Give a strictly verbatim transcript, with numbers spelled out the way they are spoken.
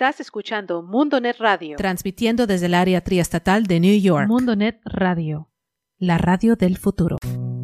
Estás escuchando MundoNet Radio, transmitiendo desde el área triestatal de New York. MundoNet Radio, la radio del futuro.